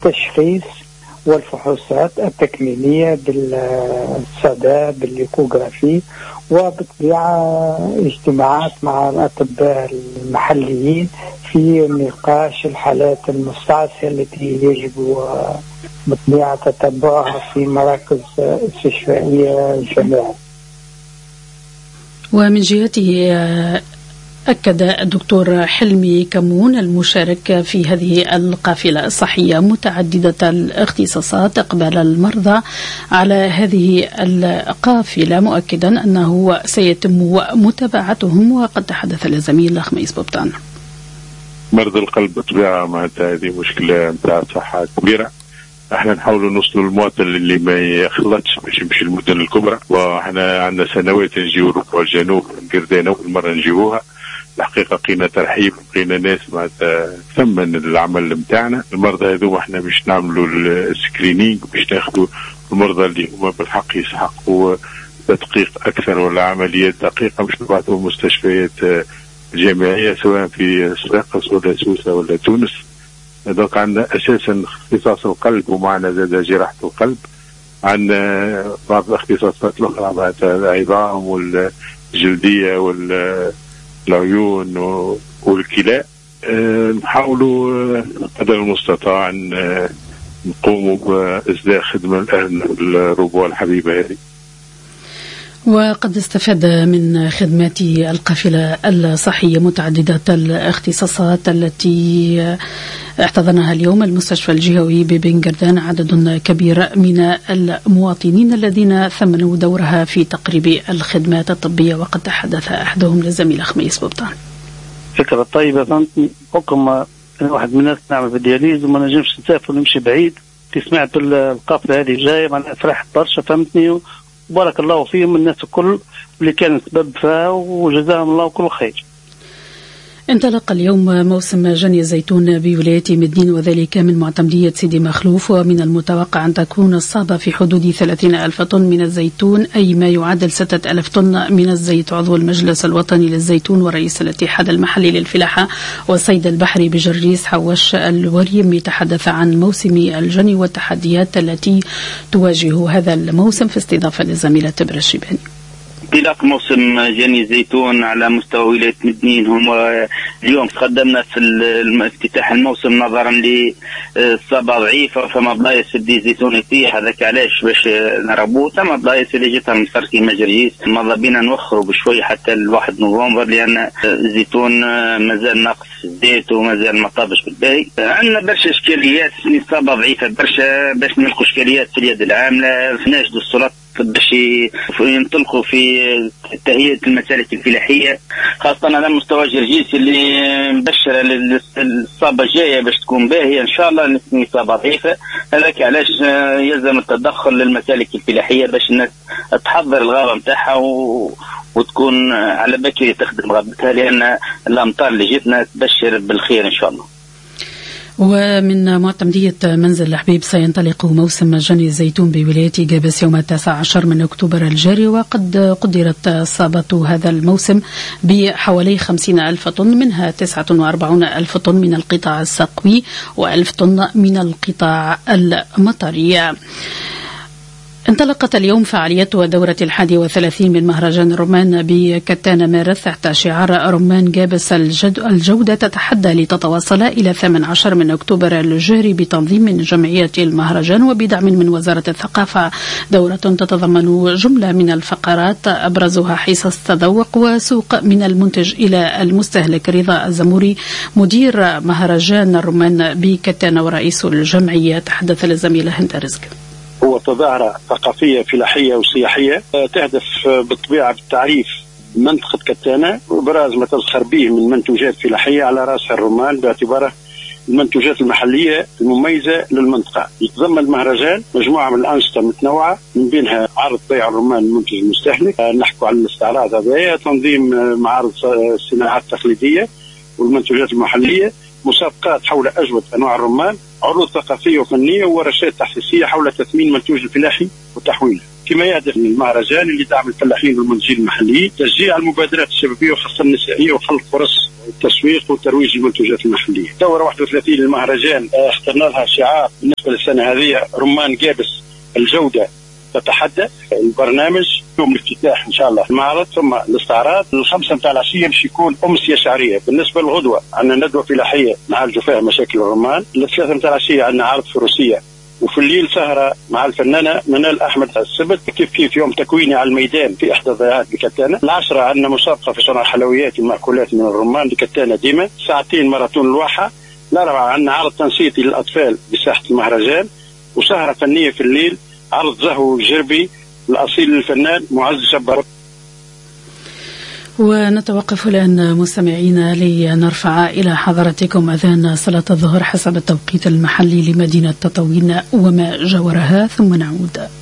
التشخيص والفحوصات التكميلية بالصدى بالإيكوغرافي، وبطبيعة اجتماعات مع الأطباء المحليين في نقاش الحالات المستعصية التي يجب بطبيعة تتبعها في مراكز استشفائية جامعية. ومن جهته أكد الدكتور حلمي كمون المشارك في هذه القافلة الصحية متعددة الاختصاصات إقبال المرضى على هذه القافلة، مؤكدا أنه سيتم متابعتهم. وقد تحدث لزميل خميس بوبطان. مرضى القلب بطبيعة معناتها هذه مشكلة نتاع صحة كبيرة. احنا نحاولوا نوصلوا للمواطن اللي ما يخلطش باش يمشي المدن الكبرى، واحنا عندنا سنوات نجيو ربع الجنوب قردانة أول مرة نجيوها. الحقيقة لقينا ترحيب، لقينا ناس معناتها ثمن العمل متاعنا. المرضى هذو احنا باش نعملوا السكرينينج باش ناخذوا المرضى اللي هما بالحق يسحقوا تدقيق أكثر ولا عمليات دقيقة، مش نبعثوا مستشفيات جامعية سواء في صفاقس ولا سوسة ولا تونس. دوك عندنا أساسا اختصاص القلب ومعنا زاد جراحة القلب، عندنا بعض الاختصاصات الأخرى معناتها العظام والجلدية والعيون والكلى. نحاولوا قدر المستطاع نقوموا بإصداء خدمة لأهلنا الربوع الحبيبة هذه. وقد استفاد من خدمات القافلة الصحية متعددة الاختصاصات التي احتضنها اليوم المستشفى الجهوي ببن قردان عدد كبير من المواطنين الذين ثمنوا دورها في تقريب الخدمات الطبية. وقد تحدث أحدهم للزميل خميس بوبطان. فكرة طيبة، فهمتني، حكم واحد من الناس نعمل في الدياليز وما نجمش نسافر ونمشي بعيد. سمعت القافلة هذه جاية معناها فرحت برشا، فهمتني، وبارك الله فيهم الناس الكل اللي كان سبب فيها وجزاهم الله كل خير. انطلق اليوم موسم جني الزيتون بولاية مدين، وذلك من معتمدية سيدي مخلوف، ومن المتوقع أن تكون الصابة في حدود 30,000 طن من الزيتون، أي ما يعادل 6,000 طن من الزيت. عضو المجلس الوطني للزيتون ورئيس الاتحاد المحلي للفلاحة والصيد البحري بجريس حوش الوريم تحدث عن موسم الجني والتحديات التي تواجه هذا الموسم، في استضافة للزميلة تبرة الشيباني. انطلاق موسم جني الزيتون على مستوى ولاية مدنين هو اليوم تقدمنا في افتتاح الموسم نظرا للصابة ضعيفة، فما بلايص بدي زيتون يطيح، هذاك علاش باش نربوه. ثم بلايص اللي جتها مصر كيما جرجيس ماذا بينا نوخروا بشوي حتى ل1 نوفمبر، لأن الزيتون مازال ناقص الزيت ومازال ما طابش بالباهي. عندنا برشا إشكاليات، الصابة ضعيفة برشا باش نلقوا إشكاليات في اليد العاملة، في ناشد السلطات باش ينطلقوا في تهيئة المسالك الفلاحية، خاصة على مستوى جرجيس اللي مبشرة للصابة الجاية باش تكون باهية إن شاء الله. نسمي صابة ضعيفة، هذاك علاش يلزم التدخل للمسالك الفلاحية باش الناس تحضر الغابة متاعها وتكون على بكري تخدم غابتها، لأن الأمطار اللي جتنا تبشر بالخير إن شاء الله. ومن معتمدية منزل الحبيب سينطلق موسم جني الزيتون بولاية قابس يوم 19 من أكتوبر الجاري، وقد قدرت صابة هذا الموسم بحوالي 50,000 طن، منها 49,000 طن من القطاع السقوي و1,000 طن من القطاع المطري. انطلقت اليوم فعاليات دورة 31 من مهرجان الرمان بكتان مارس تحت شعار رمان قابس الجودة تتحدى لتتواصل إلى 18 من أكتوبر الجاري بتنظيم من جمعية المهرجان وبدعم من وزارة الثقافة. دورة تتضمن جملة من الفقرات أبرزها حصص تذوق وسوق من المنتج إلى المستهلك. رضا الزموري مدير مهرجان الرمان بكتان ورئيس الجمعية تحدث للزميلة هند رزق. هو تظاهرة ثقافية فلاحية وسياحية تهدف بالطبيعة بالتعريف منطقة كتانة وبراز ما تزخر به من منتوجات فلاحية على رأسها الرمان باعتباره المنتوجات المحلية المميزة للمنطقة. يتضمن المهرجان مجموعة من الأنشطة متنوعة من بينها عرض بيع الرمان المنتج المستهلك، نحكوا عن الاستعراض هذايا، تنظيم معارض الصناعات التقليدية والمنتوجات المحلية، مسابقات حول أجودة أنواع الرمان، عروض ثقافية وفنية، وورشات تحسيسية حول تثمين منتوج الفلاحي وتحويله. كما يهدف المهرجان اللي دعم الفلاحين والمنتجين المحليين، تشجيع المبادرات الشبابيه وخاصه النسائيه وخلق فرص التسويق وترويج المنتوجات المحليه. دورة 31 للمهرجان اخترنا لها شعار بالنسبه للسنه هذه رمان جابس الجوده تتحدى. البرنامج يوم الافتتاح ان شاء الله المعرض ثم الاستعراض. 5 متاع العشيه باش يكون امسيه شعريه. بالنسبه للغدوه عندنا ندوه فلاحيه نعالجوا فيها مشاكل الرمان. 3 متاع العشيه عندنا عرض فروسيه، وفي الليل سهرة مع الفنانة منال أحمد. السبت كيف يوم تكويني على الميدان في إحدى الضيعات بكتانة. 10 عندنا مسابقة في صنع الحلويات والمأكولات من الرمان بكتانة ديما. 2 ساعة ماراثون الواحة. 4 عندنا عرض تنشيطي للأطفال بساحة المهرجان، وسهرة فنية في الليل، عرض زهو جربي الأصيل للفنان معز شبر. ونتوقف الآن مستمعينا لنرفع إلى حضراتكم أذان صلاة الظهر حسب التوقيت المحلي لمدينة تطاوين وما جاورها، ثم نعود.